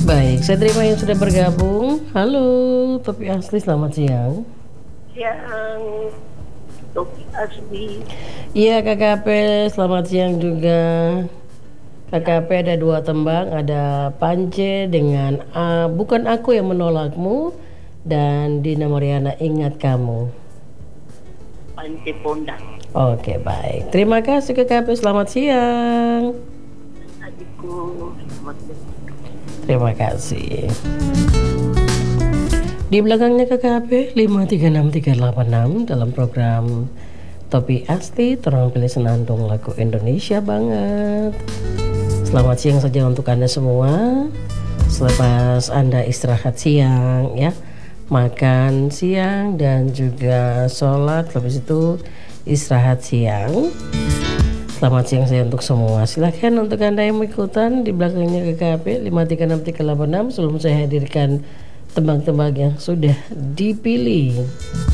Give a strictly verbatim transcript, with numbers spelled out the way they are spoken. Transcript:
Baik, saya terima yang sudah bergabung. Halo, Topi Asli, selamat siang. Siang, Topi Asli. Iya, K K P, selamat siang juga. K K P ada dua tembang, ada Pance dengan uh, Bukan Aku Yang Menolakmu dan Dina Mariana Ingat Kamu. Pance Pondang. Oke, baik. Terima kasih K K P, selamat siang. Adikku, selamat siang. Terima kasih. Di belakangnya K K P lima tiga enam tiga delapan enam dalam program Topi Asli, terang pilih senandung lagu Indonesia banget. Selamat siang saja untuk Anda semua. Selepas Anda istirahat siang ya, makan siang dan juga sholat, habis itu istirahat siang. Selamat siang saya untuk semua. Silahkan untuk Anda yang mengikutan di belakangnya K K P lima tiga enam tiga delapan enam sebelum saya hadirkan tembang-tembang yang sudah dipilih.